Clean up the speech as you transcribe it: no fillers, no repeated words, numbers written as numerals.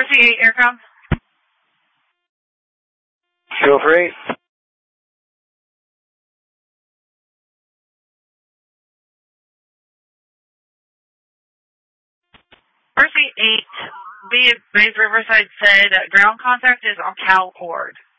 Mercy 8 Aircom. Go for 8. Mercy 8, Bays Riverside said ground contact is on Cal Cord.